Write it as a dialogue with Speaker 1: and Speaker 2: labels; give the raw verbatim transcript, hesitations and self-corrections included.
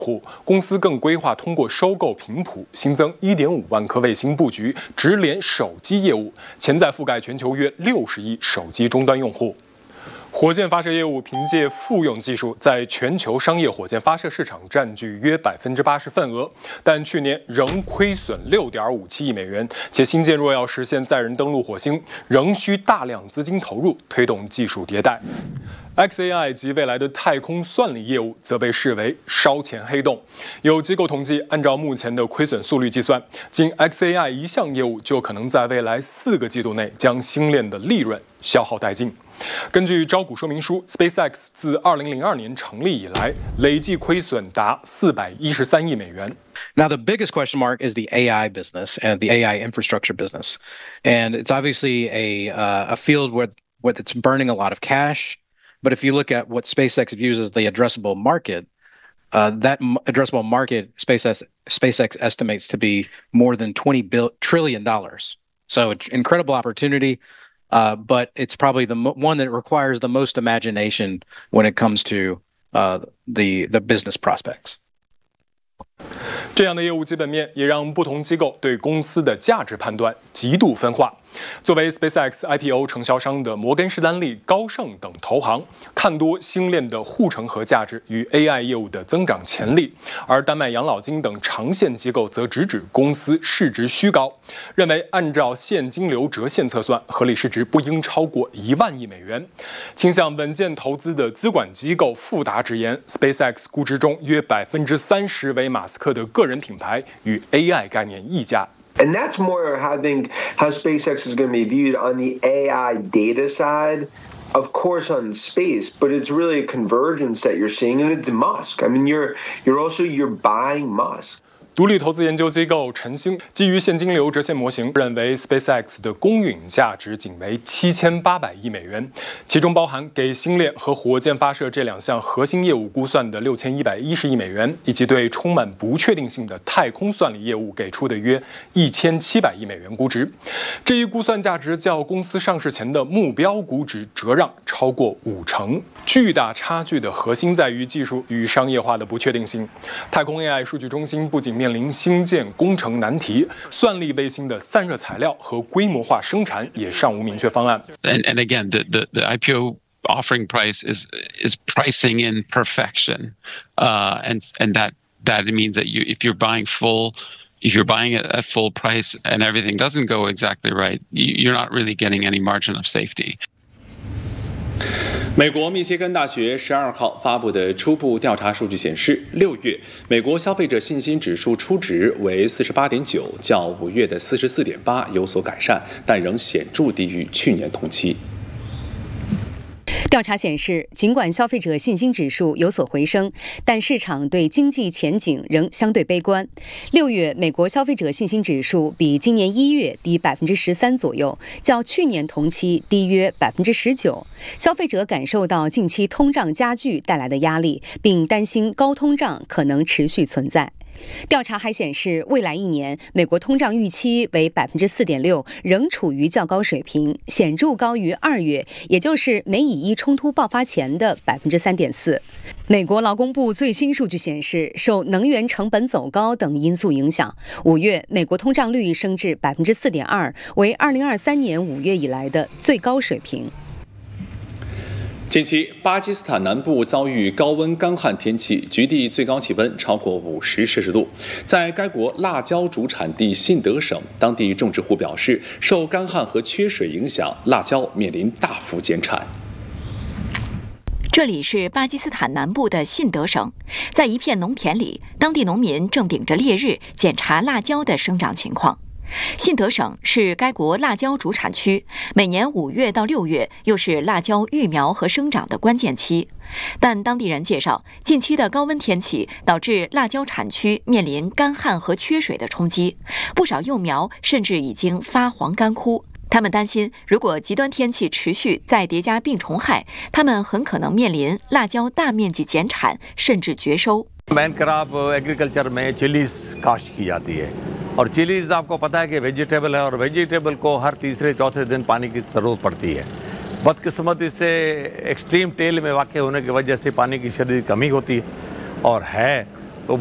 Speaker 1: 户，公司更规划通过收购频谱，新增 一点五万颗卫星布局直连手机业务，潜在覆盖全球约六十亿手机终端用户。火箭发射业务凭借复用技术，在全球商业火箭发射市场占据约百分之八十份额，但去年仍亏损六点五七亿美元。且新建若要实现载人登陆火星，仍需大量资金投入，推动技术迭代。X A I 及未来的太空算力业务则被视为烧钱黑洞。有机构统计，按照目前的亏损速率计算，仅 X A I 一项业务就可能在未来四个季度内将星链的利润消耗殆尽。根据招股说明书 ，SpaceX 自二零零二年成立以来，累计亏损达四百一十三亿美元。
Speaker 2: Now, the biggest question mark is the A I business and the A I infrastructure business, and it's obviously a uh, a field where where it's burning a lot of cash. But if you look at what SpaceX views as the addressable market, uh, that addressable market SpaceX SpaceX estimates to be more than twenty trillion dollars. So, it's an incredible opportunity. Uh, but it's probably the mo- one that requires the most imagination when it comes to uh, the the business prospects.
Speaker 1: 这样的业务基本面也让不同机构对公司的价值判断极度分化。作为 SpaceX I P O 承销商的摩根士丹利、高盛等投行看多星链的护城河价值与 A I 业务的增长潜力，而丹麦养老金等长线机构则直指公司市值虚高，认为按照现金流折现测算，合理市值不应超过一万亿美元。倾向稳健投资的资管机构富达直言 ，SpaceX 估值中约百分之三十为马斯克的个人品牌与 A I 概念溢价。
Speaker 3: And that's more, I think, how SpaceX is going to be viewed on the A I data side. Of course, on space, but it's really a convergence that you're seeing, and it's Musk. I mean, you're you're also you're buying Musk.
Speaker 1: 独立投资研究机构晨星基于现金流折现模型，认为 SpaceX 的公允价值仅为七千八百亿美元，其中包含给星链和火箭发射这两项核心业务估算的六千一百一十亿美元，以及对充满不确定性的太空算力业务给出的约一千七百亿美元估值。这一估算价值较公司上市前的目标估值折让超过五成。巨大差距的核心在于技术与商业化的不确定性。太空 A I 数据中心不仅面临兴建工程难题，算力卫星的散热材料和规模化生产也尚无明确方案。
Speaker 4: And, and again, the, the, the I P O offering price is is pricing in perfection, uh, and and that that means that you if you're buying full. If you're buying it at full price and everything doesn't go exactly right, you're not really getting any margin of safety.
Speaker 5: 美国密歇根大学十二号发布的初步调查数据显示，六月美国消费者信心指数初值为四十八点九，较五月的四十四点八有所改善，但仍显著低于去年同期。
Speaker 6: 调查显示，尽管消费者信心指数有所回升，但市场对经济前景仍相对悲观。六月美国消费者信心指数比今年一月低百分之十三左右，较去年同期低约百分之十九。消费者感受到近期通胀加剧带来的压力，并担心高通胀可能持续存在。调查还显示，未来一年美国通胀预期为百分之四点六，仍处于较高水平，显著高于二月，也就是美以伊冲突爆发前的百分之三点四。美国劳工部最新数据显示，受能源成本走高等因素影响，五月美国通胀率升至百分之四点二，为二零二三年五月以来的最高水平。
Speaker 5: 近期，巴基斯坦南部遭遇高温干旱天气，局地最高气温超过五十摄氏度。在该国辣椒主产地信德省，当地种植户表示，受干旱和缺水影响，辣椒面临大幅减产。
Speaker 7: 这里是巴基斯坦南部的信德省，在一片农田里，当地农民正顶着烈日检查辣椒的生长情况。信德省是该国辣椒主产区，每年五月到六月又是辣椒育苗和生长的关键期。但当地人介绍，近期的高温天气导致辣椒产区面临干旱和缺水的冲击，不少幼苗甚至已经发黄干枯。他们担心，如果极端天气持续，再叠加病虫害，他们很可能面临辣椒大面积减产，甚至绝收。
Speaker 8: main crop agriculture में चिलीज काश्त की जाती है और चिलीज आपको पता है कि वेजिटेबल है और वेजिटेबल को हर तीसरे चौथे दिन पानी की ज़रूरत पड़ती है। बदकिस्मती से एक्सट्रीम टेल में वाक़ होने की वजह से पानी की शदीद कमी होती है और है